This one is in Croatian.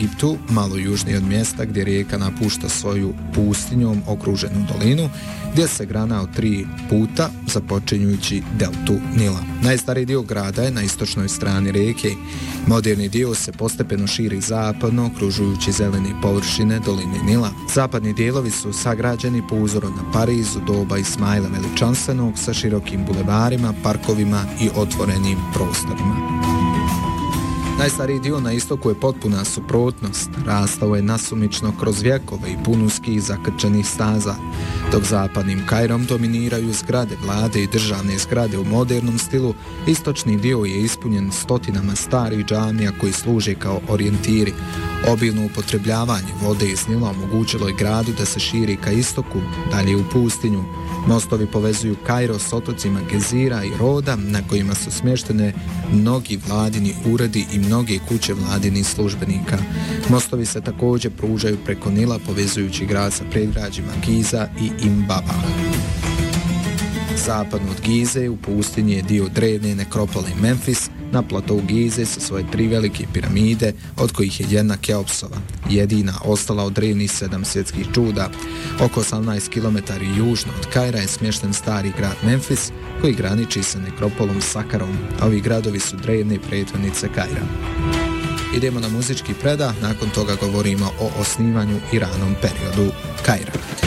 Egiptu, malo južnije od mjesta gdje rijeka napušta svoju pustinjom okruženu dolinu, gdje se grana od 3 puta započinjujući deltu Nila. Najstariji dio grada je na istočnoj strani rijeke. Moderni dio se postepeno širi zapadno, okružujući zelene površine doline Nila. Zapadni dijelovi su sagrađeni po uzoru na Pariz u doba Ismaila Veličanstvenog sa širokim bulevarima, parkovima i otvorenim prostorima. Najstariji dio na istoku je potpuna suprotnost, rastao je nasumično kroz vjekove i pun uskih zakrčenih staza, dok zapadnim Kairom dominiraju zgrade vlade i državne zgrade u modernom stilu, istočni dio je ispunjen stotinama starih džamija koji služe kao orijentiri. Obilno upotrebljavanje vode iz Nila omogućilo je gradu da se širi ka istoku, dalje u pustinju. Mostovi povezuju Kairo s otocima Gezira i Roda, na kojima su smještene mnogi vladini uredi i mnoge kuće vladinih službenika. Mostovi se također pružaju preko Nila, povezujući grad sa predgrađima Giza i Imbaba. Zapadno od Gize u pustinji je dio drevne nekropole Memfis, na platovu Gize sa svoje 3 velike piramide, od kojih je jedna Keopsova, jedina ostala od drevnih 7 svjetskih čuda. Oko 18 km južno od Kaira je smješten stari grad Memfis, koji graniči sa nekropolom Sakarom. Ovi gradovi su drevne prethodnice Kaira. Idemo na muzički predah, nakon toga govorimo o osnivanju i ranom periodu Kaira.